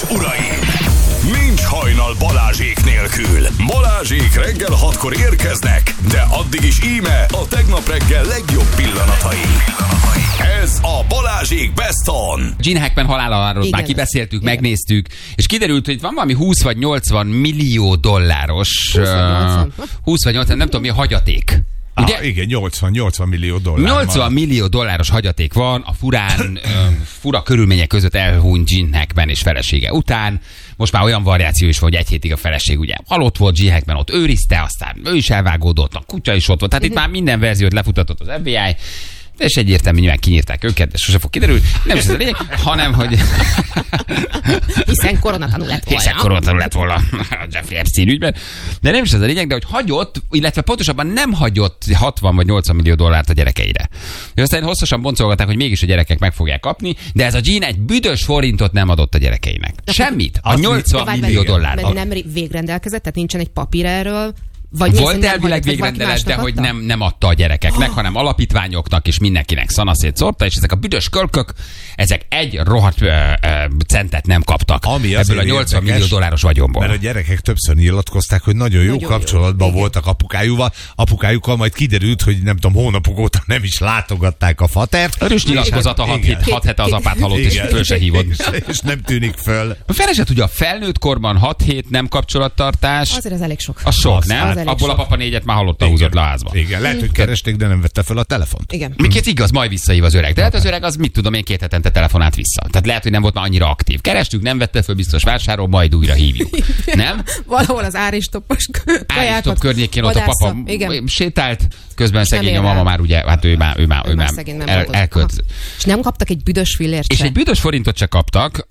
uraim! Nincs hajnal Balázsék nélkül. Balázsék reggel 6-kor érkeznek, de addig is íme a tegnap reggel legjobb pillanatai. Ez a Balázsék Best On. Gene Hackman haláláról már kibeszéltük, megnéztük, és kiderült, hogy van valami 20 vagy 80 millió dolláros 20 vagy 80, nem tudom mi a hagyaték. Ugye? Igen, 80 millió dollár. 80 millió dolláros hagyaték van a fura körülmények között elhunyt Gene Hackman és felesége után. Most már olyan variáció is van, hogy egy hétig a feleség ugye halott volt, Gene Hackman ott őrizte, aztán ő is elvágódott, a kutya is ott volt. Tehát itt már minden verziót lefutatott az FBI. És egyértelmű, nyilván kinyírták őket, de sose fog kiderülni. Nem is ez a lényeg, hanem, hogy... Hiszen koronatanul lett volna. A Jeffrey Epstein ügyben. De nem is ez a lényeg, de hogy hagyott, illetve pontosabban nem hagyott 60 vagy 80 millió dollárt a gyerekeire. És aztán hosszasan boncolgatták, hogy mégis a gyerekek meg fogják kapni, de ez a Gene egy büdös forintot nem adott a gyerekeinek. Semmit. A 80 millió dollár. Mert nem végrendelkezett, tehát nincsen egy papír erről. Volt elvileg végrendelet, de hogy nem adta a gyerekeknek, hanem alapítványoknak és mindenkinek szanaszét szórta, és ezek a büdös kölkök, ezek egy rohadt centet nem kaptak ebből a 80 millió dolláros vagyonból. Mert a gyerekek többször nyilatkozták, hogy nagyon jó kapcsolatban voltak apukájukkal, majd kiderült, hogy nem tudom, hónapok óta nem is látogatták a fatert. Erős nyilatkozata 6 hete az apát halott, és föl se hívott. És nem tűnik föl. A feleset ugye a felnőtt korban 6 hét nem kapcsolattartás. Azért az elég sok. A sok, nem? Abból a papa 4-et már hallotta húzott le a házba. Igen, lehet, hogy keresték, de nem vette fel a telefont. Igen. Miként igaz, majd visszahív az öreg. De hát az öreg az mit tudom én 2 hetente telefonált vissza. Tehát lehet, hogy nem volt már annyira aktív. Kerestük, nem vette föl, biztos vásárol, majd újra hívjuk. Nem? Valahol az áristoppos Áristop környékén ott a papa sétált, közben szegény a mama már ugye, hát ő már elkölt. És nem kaptak egy büdös fillért és se. egy büdös forintot se kaptak.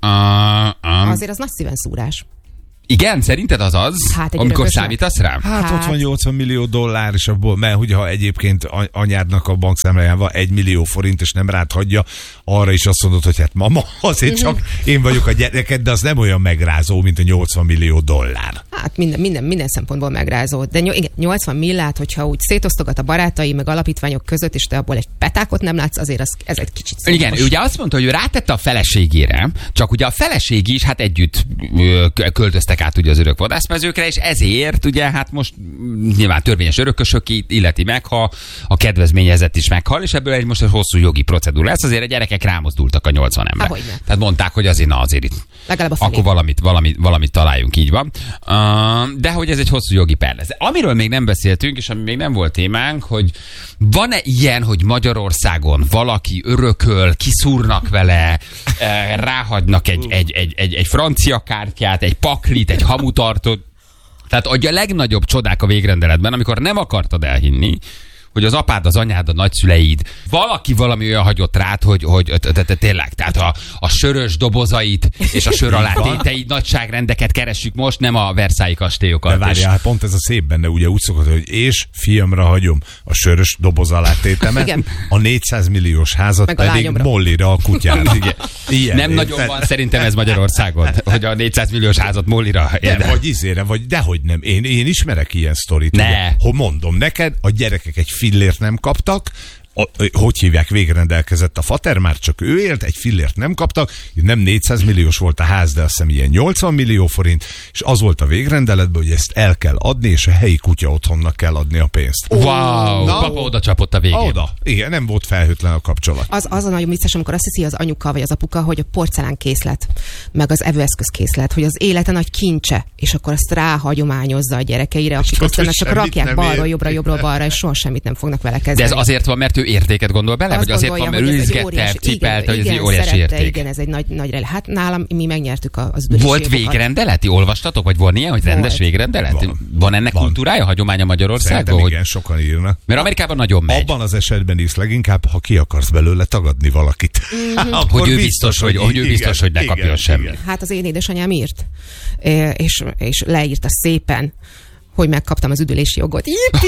Azért az nagy szíven szúrás. Igen, szerinted az az, amikor számítasz rá? Hát ott van 80 millió dollár, és abból, mert hogyha egyébként anyádnak a bankszámláján van 1 millió forint, és nem rád hagyja, arra is azt mondod, hogy hát mama, azért csak én vagyok a gyereket, de az nem olyan megrázó, mint a 80 millió dollár. Hát minden szempontból megrázó. De igen, 80 millát, hogyha úgy szétosztogat a barátai, meg alapítványok között, és te abból egy petákot nem látsz, azért ez egy kicsit szomos. Igen, ő ugye azt mondta, hogy ő rátette a feleségére, csak ugye a feleség is hát együtt költöztek át ugye az örök vadászmezőkre, és ezért ugye hát most nyilván törvényes örökösök illeti meg, ha a kedvezményezett is meghal, és ebből most egy hosszú jogi procedúra lesz, azért a gyerekek rámozdultak a 80 ember. Tehát mondták, hogy azért itt akkor valamit találjunk, így van. De hogy ez egy hosszú jogi per lesz. Amiről még nem beszéltünk, és ami még nem volt témánk, hogy van-e ilyen, hogy Magyarországon valaki örököl, kiszúrnak vele, ráhagynak egy francia kártyát, egy paklit, egy hamutartót. Tehát a legnagyobb csodák a végrendeletben, amikor nem akartad elhinni, hogy az apád, az anyád, a nagyszüleid, valami olyan hagyott rád, hogy tényleg, tehát a sörös dobozait és a sör alá téteid nagyságrendeket keressük most, nem a Versailles kastélyokat. De várjál, hát pont ez a szép benne, ugye úgy szokott, hogy és fiamra hagyom a sörös doboz alá tétemet, a 400 milliós házat meg pedig Mollira a kutyára. Ilyen, nem nagyon van szerintem ez Magyarországon, hogy a 400 milliós házat Mollira. Vagy izére, vagy dehogy nem. Én ismerek ilyen sztorit. Hogy mondom neked, a gyerekek egy fillért nem kaptak, hogy hívják, végrendelkezett a fater, már csak ő élt, egy fillért nem kaptak, nem 400 milliós volt a ház, de azt hiszem ilyen 80 millió forint, és az volt a végrendeletben, hogy ezt el kell adni, és a helyi kutya otthonnak kell adni a pénzt. Wow, papa oda csapott a végén. Oda. Igen, nem volt felhőtlen a kapcsolat. Az a nagyon vicces, amikor azt hiszi az anyuka vagy az apuka, hogy a porcelánkészlet, meg az evőeszközkészlet, hogy az élete nagy kincse, és akkor azt ráhagyományozza a gyerekeire, akik aztán csak rakják balra, jobbra, balra, és soha semmit nem fognak vele kezdeni. De ez azért van, mert ő értéket gondol bele? Vagy azért van, mert ő izgette, cipelte, hogy ez egy óriási érték? Igen, ez egy nagy hát nálam mi megnyertük az Volt végrendeleti? Olvastatok? Vagy van ilyen, hogy rendes végrendelet? Van ennek kultúrája, hagyománya Magyarországon? Szerintem igen, sokan írnak. Mert Amerikában nagyon megy. Abban az esetben is leginkább, ha ki akarsz belőle tagadni valakit. Hogy ő biztos, hogy ne kapjon semmit. Hát az én édesanyám írt, és leírta szépen, hogy megkaptam az üdülési jogot.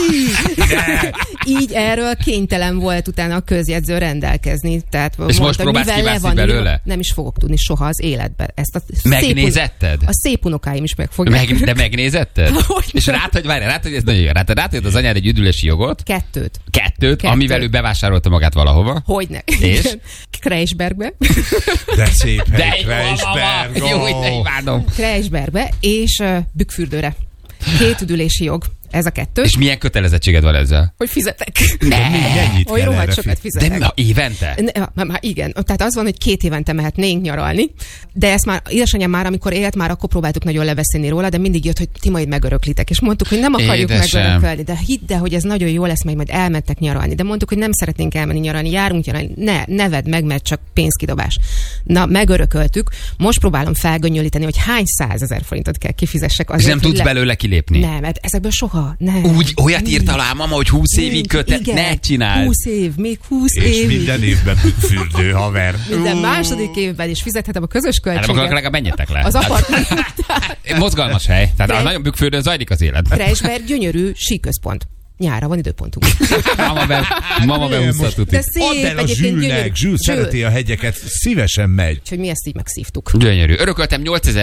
Így erről kénytelen volt utána a közjegyző rendelkezni. Tehát és mondta, most próbálsz kivászni belőle? Nem is fogok tudni soha az életben. Ezt megnézetted? A szép unokáim is meg fogják. De megnézetted? És rád, hogy ez nagyon jó. Rád az anyád egy üdülési jogot? Kettőt, amivel ő bevásárolta magát valahova. Hogyne. És? Kreisbergbe. De szép hely, Kreisberg. Jó, de imádom. Kreisbergbe és Bükkfürdőre. 2 üdülési jog. Ez a 2. És milyen kötelezettséged van ezzel? Hogy fizetek. Hogy rohadt sokat fizetek. De évente? Igen. Tehát az van, hogy 2 évente mehetnénk nyaralni, de ezt már édesanyám már, amikor élt, már akkor próbáltuk nagyon leveszélni róla, de mindig jött, hogy ti majd megöröklitek. És mondtuk, hogy nem akarjuk megörökölni, de hidd el, hogy ez nagyon jó lesz, majd elmentek nyaralni. De mondtuk, hogy nem szeretnénk elmenni nyaralni, járunk nyaralni. Ne vedd meg, mert csak pénzkidobás. Na, megörököltük. Most próbálom felgönnyölíteni, hogy hány 100 000 forintot kell kifizessek azért. És nem tudsz belőle kilépni? Nem, mert ezekből soha. Nem. Úgy, olyat írt alá mama, hogy 20 évig kötet, ne csináld. 20 év, még 20 és évig. És minden évben fürdő, haver. Minden második évben is fizethetem a közös költséget. Hát akkor legalább menjetek le. Az apartman. Mozgalmas hely. Tehát nagyon Bükkfürdőn zajlik az élet. Kreisberg gyönyörű síközpont. Nyára van időpontunk. Mama behúzza tuti. Add el a Zsülnek. Zsül szereti a hegyeket, szívesen megy. Úgyhogy mi ezt így megszívtuk. Gyönyörű. Örököltem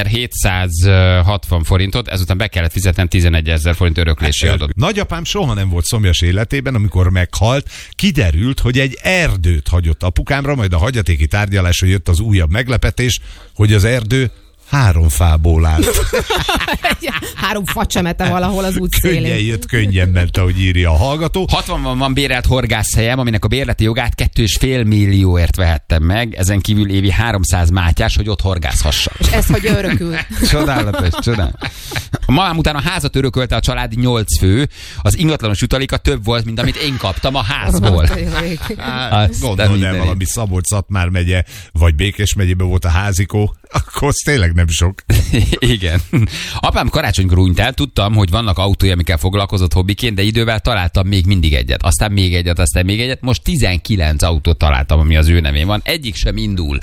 8760 forintot, ezután be kellett fizetnem 11 000 forint öröklési adót. Nagyapám soha nem volt szomjas életében, amikor meghalt, kiderült, hogy egy erdőt hagyott apukámra, majd a hagyatéki tárgyalásra jött az újabb meglepetés, hogy az erdő 3 fából állt. 3 facsemete valahol az út szélén. Könnyen jött, könnyen ment, ahogy írja a hallgató. 60-ban van bérelt horgászhelyem, aminek a bérleti jogát 2,5 millióért vehettem meg, ezen kívül évi 300 mátyás, hogy ott horgászhassak. És ezt hagyja örökül. Csodálatos, csodálatos. A mamám után a házat örökölte a család 8 fő, az ingatlanos jutaléka több volt, mint amit én kaptam a házból. Gondold el, valami Szabolcs-Szatmár megye, vagy Békés megyében volt a házikó, akkor az tényleg nem sok. Igen. Apám karácsonykor hunyt el, tudtam, hogy vannak autói, amikkel foglalkozott hobbiként, de idővel találtam még mindig egyet. Aztán még egyet, aztán még egyet. Most 19 autót találtam, ami az ő nevén van. Egyik sem indul.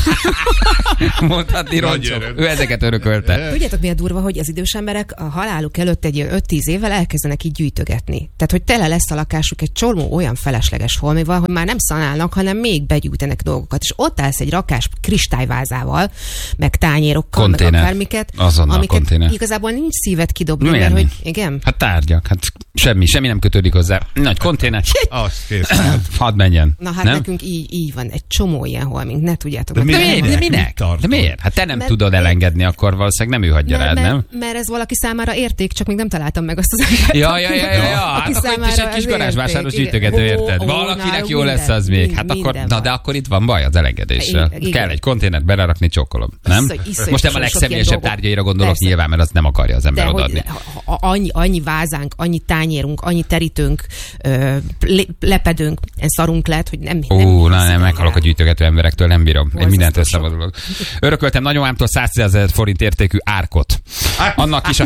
Mondhatni roncsok. Ő ezeket örökölte. Tudjátok, mi a durva, hogy az idős emberek a haláluk előtt egy 5-10 évvel elkezdenek így gyűjtögetni. Tehát, hogy tele lesz a lakásuk egy csomó olyan felesleges holmival, hogy már nem szanálnak, hanem még begyűjtenek dolgokat. És ott állsz egy rakás kristályvázával, meg tányérokkal, konténer. meg akármiket, amiket konténer. Igazából nincs szívet kidobni, mert hogy igen. Hát tárgyak, hát semmi nem kötődik hozzá. Nagy konténer. Hadd menjen. Na hát nem? Nekünk így van, egy csomó ilyen holmink, ne tudjátok. De minek? De miért? Hát te nem tudod elengedni, akkor valószínűleg nem ő hagyja rád, nem? Mert ez valaki számára érték, csak még nem találtam meg azt az embert. Ja. Hát akkor itt is egy kis garázsvásáros gyűjtögető, érted? Valakinek jó lesz az még. Hát akkor, de akkor itt van baj az elengedéssel. Kell egy konténert belerakni, csokkolom. Nem? Most nem a legszemélyesebb tárgyaira gondolok nyilván, mert azt nem akarja az ember odaadni. Annyi vázánk, annyi tányérunk, annyi terítőnk, lepedőnk, szarunk lett, hogy nem meghalok a gyűjtögető emberektől, nem bírom. Én mindent összevadulok. Örököltem nagyomámtól 100 000 forint értékű árkot. Annak is a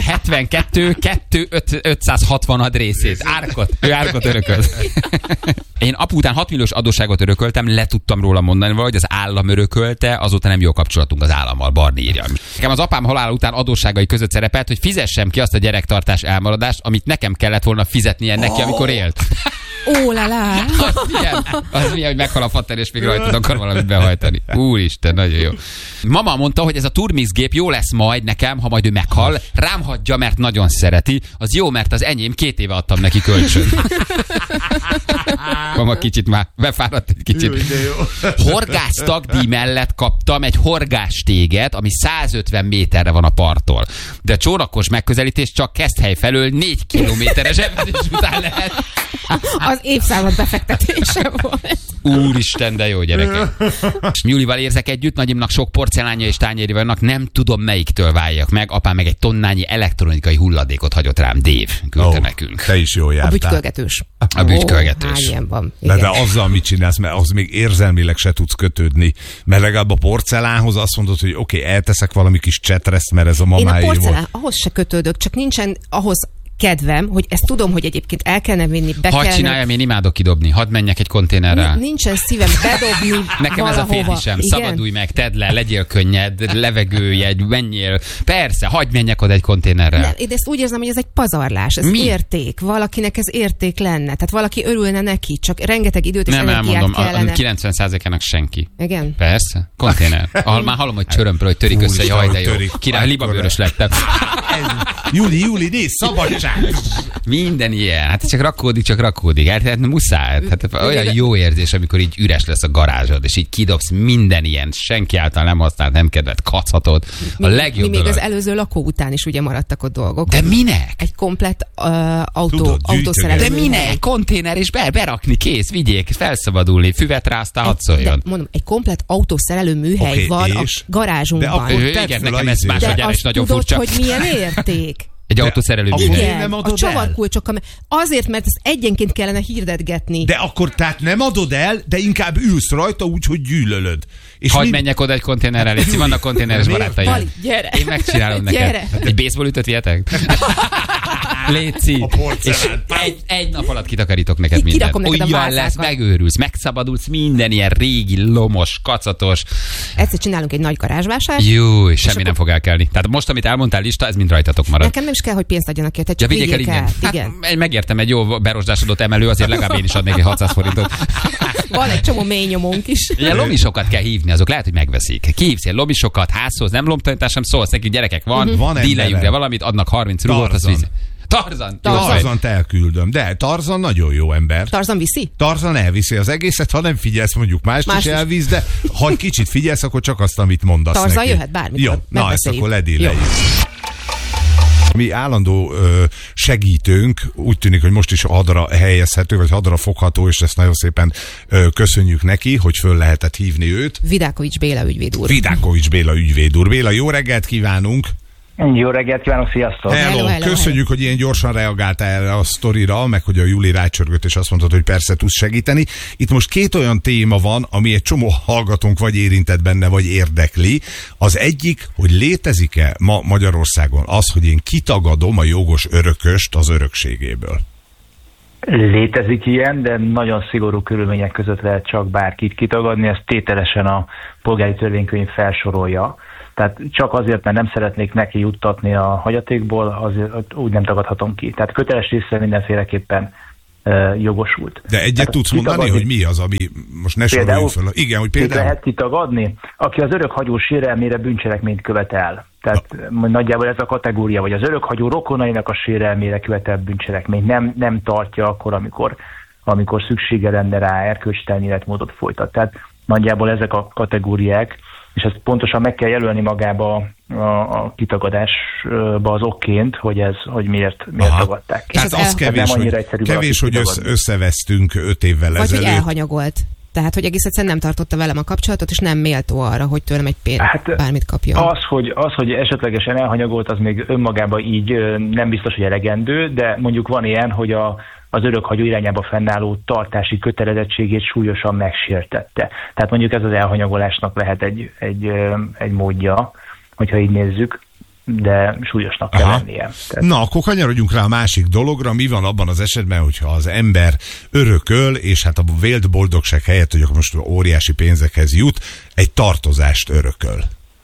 72-560 részét. Ő árkot örökölt. Én apu után 6 milliós adósságot örököltem, le tudtam róla mondani valahogy, az állam örökölte, azóta nem jó kapcsolatunk az állammal, Barni írja. Nekem az apám halála után adósságai között szerepelt, hogy fizessem ki azt a gyerektartás elmaradást, amit nekem kellett volna fizetnie neki, amikor élt. Az milyen, hogy meghal a fater, és még rajtad akar valamit behajtani. Úristen, nagyon jó. Mama mondta, hogy ez a Turmix gép jó lesz majd nekem, ha majd ő meghal. Rám hagyja, mert nagyon szereti. Az jó, mert az enyém 2 éve adtam neki kölcsön. Mama kicsit már befáradt egy kicsit. Horgásztagdíj mellett kaptam egy horgástéget, ami 150 méterre van a parttól. De a csónakos megközelítés csak Keszthely felől 4 kilométeres evezés után lehet. Az évszázad befektetése volt. Úristen, de jó gyerekek. És Nyulival érzek együtt, nagyimnak sok porcelánja és tányéri vannak, nem tudom melyiktől váljak meg. Apám meg egy tonnányi elektronikai hulladékot hagyott rám, Dave küldte nekünk. Te is jól jártál. A bütykölgetős. A bütykölgetős. Van. De azzal mit csinálsz, mert az még érzelmileg se tudsz kötődni. Mert legalább a porcelánhoz azt mondod, hogy oké, elteszek valami kis csetreszt, mert ez a mamáé volt. Én a porcelán ahhoz se kötődök, csak nincsen ahhoz kedvem, hogy ezt tudom, hogy egyébként el kellene vinni, be kellene... Hadd csináljam, én imádok kidobni. Hadd menjek egy konténerrel. Nincsen szívem bedobni Nekem valahova. ez a fétisem. Szabadulj meg, tedd le, legyél könnyed, levegőjegy, menjél. Persze, hadd menjek oda egy konténerrel. Nem, én ezt úgy érzem, hogy ez egy pazarlás, ez érték. Valakinek ez érték lenne. Tehát valaki örülne neki, csak rengeteg időt és energiát kellene. 90%-ának senki. Igen? Persze. Konténer. Már hallom, hogy csörömpről, hogy törik össze, jaj, de jó. Király, libabőrös lettem. Júli, nézd, szabadság! Minden ilyen. Hát csak rakódik. Hát muszáj. Hát olyan jó érzés, amikor így üres lesz a garázsod, és így kidobsz minden ilyen senki által nem használt, nem kedvelt kacatot. A legjobb mi még az előző lakó után is ugye maradtak ott dolgok. De minek? Egy komplett autószerelő. De minek? Konténer és berakni, kész, vigyék, felszabadulni, füvet ráztál, hadd szóljon. Mondom, egy komplett autószerelő műhely van a garázsunkban. Igen, nekem ez másodjára is nagyon furcsa. Hogy milyen érték. Egy autószerelő műhely. Igen, a csavarkulcsokkal. Azért, mert ezt egyenként kellene hirdetgetni. De akkor tehát nem adod el, de inkább ülsz rajta úgy, hogy gyűlölöd. Hadd menjek oda egy konténerrel, légy, vannak konténeres barátaim. Vali, gyere! Én megcsinálom neked. Egy baseballütöt vihetek? Léci. És egy nap alatt kitakarítok neked mindent. Olyan lesz, megőrülsz, megszabadulsz minden ilyen régi, lomos, kacatos. Egyszer csinálunk egy nagy garázsvásárt. Jó, és semmi nem fog elkelni. Tehát most, amit elmondtál lista, ez mind rajtatok marad. Nekem nem is kell, hogy pénzt adjanak érte, csak vigyék el ingyen. Hát, megértem, egy jó berosdásodott emelő, azért legalább én is adnék egy 600 forintot. Van egy csomó mély nyomónk is. Ilyen lomisokat kell hívni, azok lehet, hogy megveszik. Kihívsz ilyen lomisokat, házhoz, nem lomtanítás, sem szólsz neki, gyerekek van díleljünk, de valamit, adnak 30 rúgót, az víz. Tarzant elküldöm, de Tarzan nagyon jó ember. Tarzan viszi? Tarzan elviszi az egészet, ha nem figyelsz, mondjuk mást is elvisz, de ha egy kicsit figyelsz, akkor csak azt, amit mondasz Tarzan neki. Jöhet bármikor. Jó, na ezt akkor ledíleljük. Mi állandó segítőnk, úgy tűnik, hogy most is hadra helyezhető, vagy hadra fogható, és ezt nagyon szépen köszönjük neki, hogy föl lehetett hívni őt. Vidákovics Béla ügyvéd úr. Vidákovics Béla ügyvéd úr. Béla, jó reggelt kívánunk! Jó reggelt kívánok, sziasztok! Hello. Köszönjük, hogy ilyen gyorsan reagáltál erre a sztorira, meg hogy a Júli rácsörgött, és azt mondtad, hogy persze tudsz segíteni. Itt most két olyan téma van, ami egy csomó hallgatónk vagy érintett benne, vagy érdekli. Az egyik, hogy létezik-e ma Magyarországon az, hogy én kitagadom a jogos örököst az örökségéből? Létezik ilyen, de nagyon szigorú körülmények között lehet csak bárkit kitagadni, ezt tételesen a polgári törvénykönyv felsorolja. Tehát csak azért, mert nem szeretnék neki juttatni a hagyatékból, azért úgy nem tagadhatom ki. Tehát köteles része mindenféleképpen jogosult. De egyet tudsz mondani, hogy mi az, ami most ne soroljunk fel? Igen, hogy például... lehet kitagadni, aki az örökhagyó sérelmére bűncselekményt követel. Tehát nagyjából ez a kategória, vagy az örökhagyó rokonainak a sérelmére követel bűncselekményt. Nem tartja akkor, amikor szüksége lenne rá erkölcstelen életmódot folytat. Tehát nagyjából ezek a kategóriák, és ezt pontosan meg kell jelölni magába a kitagadásba az okként, hogy miért tagadták ki. Tehát az kevés, hogy összevesztünk 5 évvel ezelőtt. Vagy hogy elhanyagolt. Tehát, hogy egész egyszerűen nem tartotta velem a kapcsolatot, és nem méltó arra, hogy tőlem egy pénzt bármit kapjon. Az, hogy esetlegesen elhanyagolt, az még önmagában így nem biztos, hogy elegendő, de mondjuk van ilyen, hogy az örökhagyó irányába fennálló tartási kötelezettségét súlyosan megsértette. Tehát mondjuk ez az elhanyagolásnak lehet egy módja, hogyha így nézzük, de súlyosnak kell lennie. Na, akkor kanyarodjunk rá a másik dologra. Mi van abban az esetben, hogyha az ember örököl, és hát a vélt boldogság helyett, hogy akkor most óriási pénzekhez jut, egy tartozást örököl?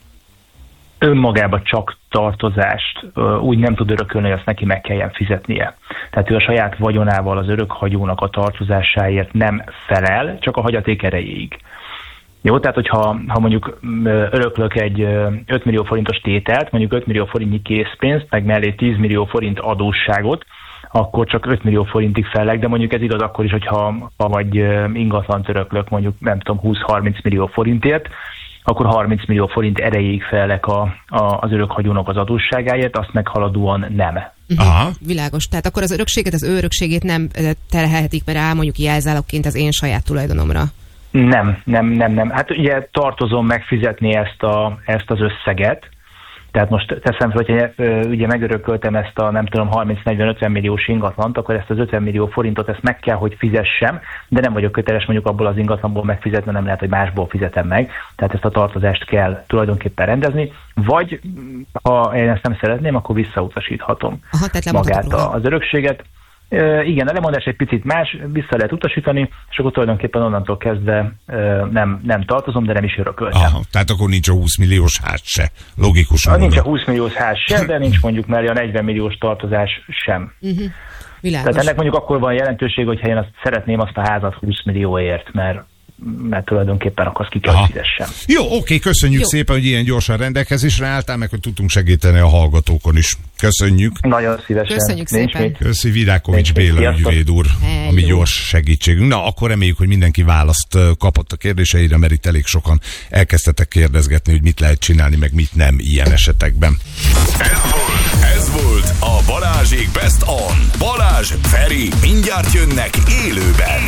Önmagában csak tartozást úgy nem tud örökölni, hogy azt neki meg kelljen fizetnie. Tehát ő a saját vagyonával az örökhagyónak a tartozásáért nem felel, csak a hagyaték erejéig. Jó, tehát hogyha mondjuk öröklök egy 5 millió forintos tételt, mondjuk 5 millió forintnyi készpénzt, meg mellé 10 millió forint adósságot, akkor csak 5 millió forintig fellek, de mondjuk ez igaz akkor is, hogyha vagy ingatlant öröklök mondjuk nem tudom 20-30 millió forintért, akkor 30 millió forint erejéig fellek az örökhagyónak az adósságáért, azt meghaladóan nem. Aha. Világos. Tehát akkor az örökséget, az ő örökségét nem terhelhetik rá mondjuk jelzálogként az én saját tulajdonomra. Nem. Hát ugye tartozom megfizetni ezt az összeget, Tehát most teszem fel, hogy ugye megörököltem ezt a nem tudom 30-40-50 milliós ingatlant, akkor ezt az 50 millió forintot ezt meg kell, hogy fizessem, de nem vagyok köteles mondjuk abból az ingatlanból megfizetni, nem lehet, hogy másból fizetem meg. Tehát ezt a tartozást kell tulajdonképpen rendezni, vagy ha én ezt nem szeretném, akkor visszautasíthatom magát az örökséget. Igen, a lemondás egy picit más, vissza lehet utasítani, és akkor tulajdonképpen onnantól kezdve nem tartozom, de nem is örököltem. Aha, tehát akkor nincs a 20 milliós ház se, logikusan. Nincs a 20 milliós ház sem, de nincs mondjuk már a 40 milliós tartozás sem. Tehát ennek mondjuk akkor van jelentőség, hogyha én szeretném azt a házat 20 millióért, mert tulajdonképpen akkor azt ki kell fizessem. Jó, oké, köszönjük szépen, hogy ilyen gyorsan rendelkezésre álltál, meg hogy tudtunk segíteni a hallgatókon is. Köszönjük. Nagyon szívesen. Köszönjük szépen. Köszi, Virákovics Béla ügyvéd úr, a mi gyors segítségünk. Na, akkor reméljük, hogy mindenki választ kapott a kérdéseire, mert itt elég sokan elkezdtetek kérdezgetni, hogy mit lehet csinálni, meg mit nem ilyen esetekben. Ez volt a Balázsék Best On. Balázs, Feri, mindjárt jönnek élőben.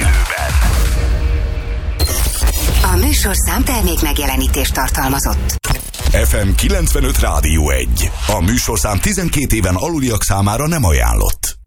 A műsorszám termék megjelenítést tartalmazott. FM 95 Rádió 1. A műsorszám 12 éven aluliak számára nem ajánlott.